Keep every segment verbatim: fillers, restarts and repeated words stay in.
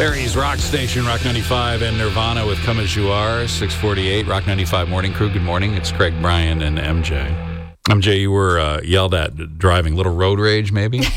Barry's Rock Station, Rock ninety-five, and Nirvana with Come As You Are, six forty-eight, Rock ninety-five Morning Crew. Good morning. It's Craig, Brian, and M J. M J, you were uh, yelled at driving. Little road rage, maybe? uh,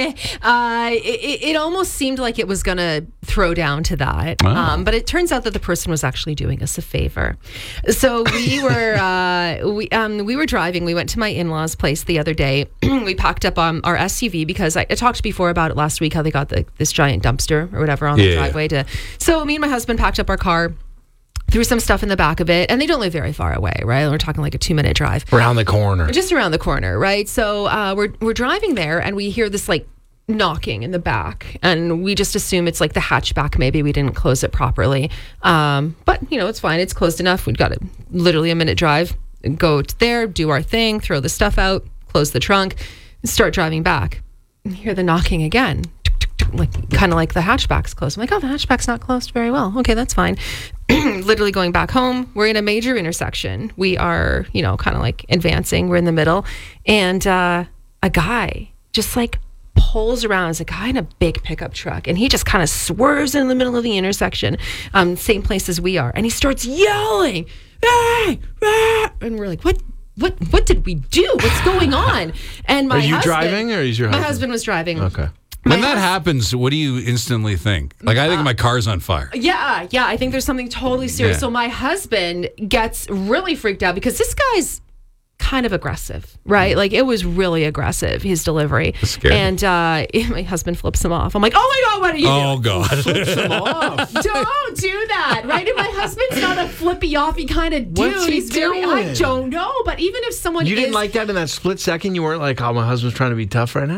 it, it almost seemed like it was going to throw down to that. Oh. Um, but it turns out that the person was actually doing us a favor. So we were uh, we um, we were driving. We went to my in-laws' place the other day. We packed up um, our S U V because I, I talked before about it last week, how they got the, this giant dumpster or whatever on Yeah. the driveway. to. So me and my husband packed up our car, threw some stuff in the back of it, and they don't live very far away, right? We're talking like a two-minute drive. Around the corner. Just around the corner, right? So uh, we're we're driving there, and we hear this like knocking in the back, and we just assume it's like the hatchback. Maybe we didn't close it properly, um, but you know it's fine. It's closed enough. We've got a literally a minute drive. Go to there, do our thing, throw the stuff out, close the trunk, and start driving back. And hear the knocking again. Like kind of like the hatchback's closed. I'm like, oh, the hatchback's not closed very well. Okay, that's fine. Literally going back home. We're in a major intersection. We are, you know, kind of like advancing. We're in the middle, and uh, a guy just like pulls around. It's a guy in a big pickup truck, and he just kind of swerves in the middle of the intersection, um, same place as we are, and he starts yelling, "Hey, ah!" And we're like, what? What? What did we do? What's going on? And my Are you husband, driving, or is your my husband? husband was driving. Okay. When My that hus- happens, what do you instantly think? Like, I think my car's on fire. Yeah, yeah. I think there's something totally serious. Yeah. So my husband gets really freaked out because this guy's kind of aggressive, right? Like it was really aggressive, his delivery. That's scary. And uh, my husband flips him off. I'm like, oh my God, what are you Oh, God. Come off. doing? Don't do that, right? And my husband's not a flippy offy kind of dude. What's he He's very, I doing? don't know. But even if someone You didn't is, like that in that split second? You weren't like, oh, my husband's trying to be tough right now?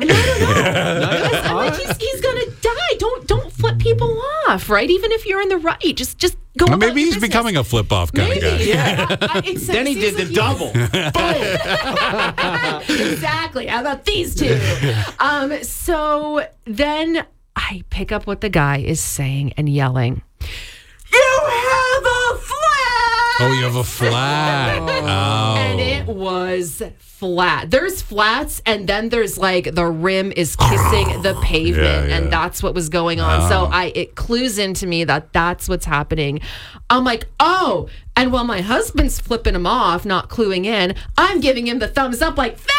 I'm like, he's, he's gonna die. Don't don't flip people off, right? Even if you're in the right, just just go. Well, about maybe your he's business. becoming a flip-off kind Maybe, of guy. yeah. I- I- it Then he seems did the like he- double. Boom. Exactly. How about these two? Um, so then I pick up what the guy is saying and yelling. You have a flat! Oh, you have a flat. Oh. And it was flat. There's flats, and then there's like the rim is kissing the pavement, Yeah, yeah. and that's what was going on. Oh. So I it clues into me that that's what's happening. I'm like, oh, and while my husband's flipping him off, not cluing in, I'm giving him the thumbs up, like thanks.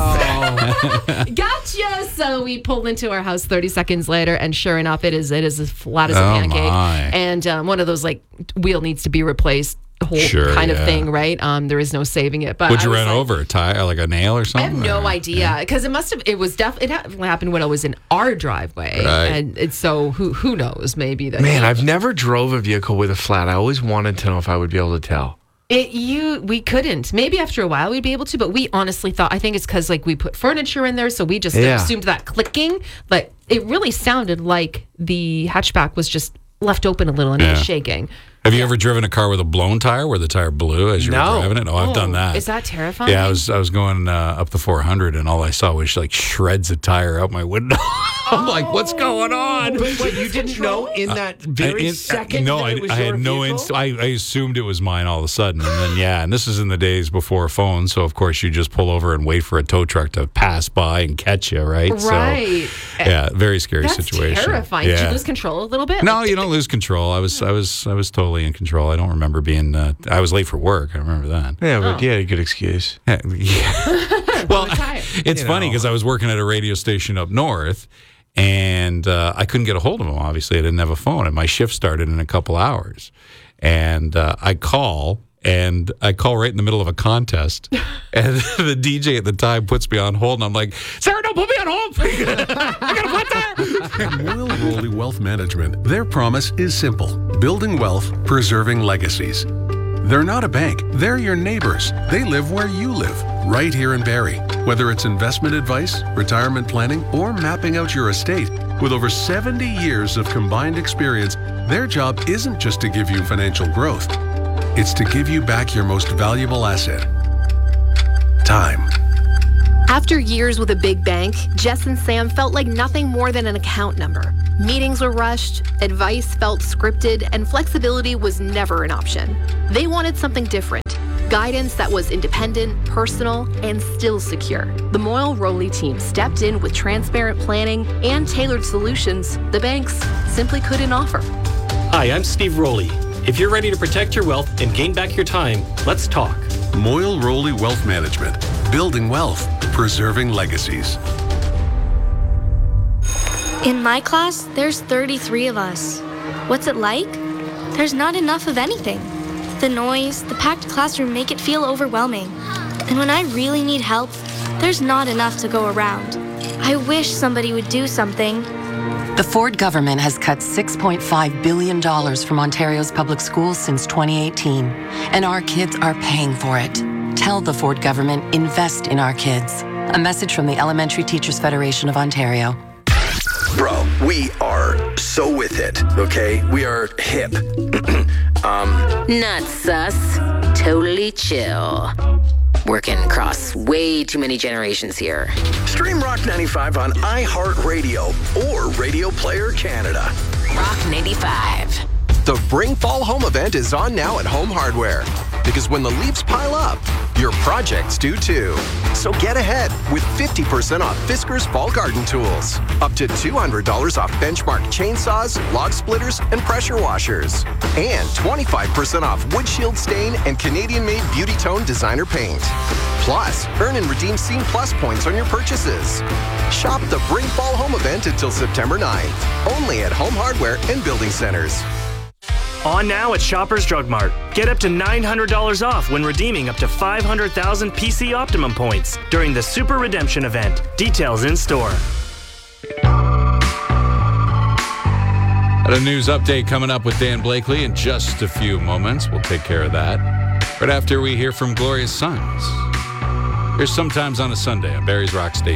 Oh. Gotcha. So we pulled into our house thirty seconds later, and sure enough, it is it is as flat as a Oh, pancake, my. and um, one of those like wheel needs to be replaced. Whole Sure, kind of yeah. thing, right? Um, there is no saving it. But Would I you was run like, over a tire, like a nail or I something? have no or- idea because it must have. It was definitely it ha- happened when I was in our driveway, Right. and it's so who who knows? Maybe that Man, I've never drove a vehicle with a flat. I always wanted to know if I would be able to tell. It, you we couldn't. Maybe after a while we'd be able to, but we honestly thought. I think it's because like we put furniture in there, so we just Yeah. assumed that clicking. But it really sounded like the hatchback was just left open a little and it Yeah. was shaking. Have you ever driven a car with a blown tire where the tire blew as you No. were driving it? Oh, I've done that. Is that terrifying? Yeah, I was I was going uh, up the four hundred, and all I saw was like shreds of tire out my window. I'm like, what's going on? But what, you didn't know in that very I- in- second No, that I, it was I your had no. vehicle? Inst- I, I assumed it was mine all of a sudden, and then yeah, and this is in the days before phones, so of course you just pull over and wait for a tow truck to pass by and catch you, right? Right. So, yeah, very scary That's situation. terrifying. Yeah. Did you lose control a little bit? No, Like, you don't lose control. I was, I was, I was totally in control. I don't remember being. Uh, I was late for work. I remember that. Yeah, but Oh. you had a good excuse. Yeah. yeah. well, the tire. it's You funny know. because I was working at a radio station up north, and uh, I couldn't get a hold of him. Obviously, I didn't have a phone, and my shift started in a couple hours. And uh, I call, and I call right in the middle of a contest, and the D J at the time puts me on hold, and I'm like, "Sarah, don't put me on hold! I got a flat tire!" At Moyle Rowley Wealth Management, their promise is simple: building wealth, preserving legacies. They're not a bank, they're your neighbors. They live where you live, right here in Barrie. Whether it's investment advice, retirement planning, or mapping out your estate, with over seventy years of combined experience, their job isn't just to give you financial growth, it's to give you back your most valuable asset: time. After years with a big bank, Jess and Sam felt like nothing more than an account number. Meetings were rushed, advice felt scripted, and flexibility was never an option. They wanted something different. Guidance that was independent, personal, and still secure. The Moyle Rowley team stepped in with transparent planning and tailored solutions the banks simply couldn't offer. Hi, I'm Steve Rowley. If you're ready to protect your wealth and gain back your time, let's talk. Moyle Rowley Wealth Management. Building wealth, preserving legacies. In my class, there's thirty-three of us. What's it like? There's not enough of anything. The noise, the packed classroom make it feel overwhelming. And when I really need help, there's not enough to go around. I wish somebody would do something. The Ford government has cut six point five billion dollars from Ontario's public schools since twenty eighteen, and our kids are paying for it. Tell the Ford government, invest in our kids. A message from the Elementary Teachers Federation of Ontario. Bro, we are so with it, okay? We are hip. um, Not sus. Totally chill. Working across way too many generations here. Stream Rock ninety-five on iHeartRadio or Radio Player Canada. Rock ninety-five. The Bring Fall Home event is on now at Home Hardware. Because when the leaves pile up, your projects do too. So get ahead with fifty percent off Fisker's Fall Garden Tools. Up to two hundred dollars off Benchmark chainsaws, log splitters, and pressure washers. And twenty-five percent off Wood Shield Stain and Canadian-made Beauty Tone designer paint. Plus, earn and redeem Scene Plus points on your purchases. Shop the Bring Fall Home event until September ninth. Only at Home Hardware and Building Centers. On now at Shoppers Drug Mart. Get up to nine hundred dollars off when redeeming up to five hundred thousand P C Optimum points during the Super Redemption event. Details in store. Got a news update coming up with Dan Blakely in just a few moments. We'll take care of that right after we hear from Gloria's Sons. Here's Sometimes on a Sunday on Barrie's Rock Station.